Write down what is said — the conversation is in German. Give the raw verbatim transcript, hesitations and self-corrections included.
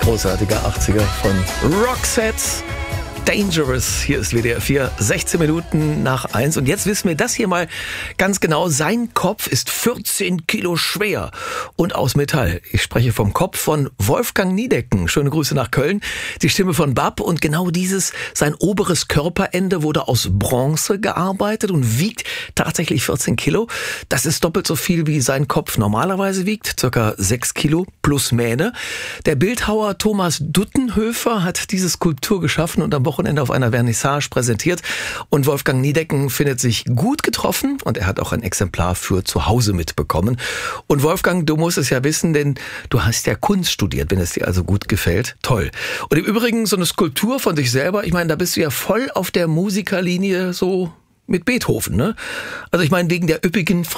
Großartiger achtziger von Roxette. Dangerous. Hier ist W D R vier, sechzehn Minuten nach eins. Und jetzt wissen wir das hier mal ganz genau. Sein Kopf ist vierzehn Kilo schwer und aus Metall. Ich spreche vom Kopf von Wolfgang Niedecken. Schöne Grüße nach Köln. Die Stimme von Bab. Und genau dieses, sein oberes Körperende wurde aus Bronze gearbeitet und wiegt tatsächlich vierzehn Kilo. Das ist doppelt so viel, wie sein Kopf normalerweise wiegt. Circa sechs Kilo plus Mähne. Der Bildhauer Thomas Duttenhöfer hat diese Skulptur geschaffen und am Wochenende auf einer Vernissage präsentiert. Und Wolfgang Niedecken findet sich gut getroffen und er hat auch ein Exemplar für zu Hause mitbekommen. Und Wolfgang, du musst es ja wissen, denn du hast ja Kunst studiert, wenn es dir also gut gefällt. Toll. Und im Übrigen so eine Skulptur von sich selber, ich meine, da bist du ja voll auf der Musikerlinie so mit Beethoven, ne? Also ich meine, wegen der üppigen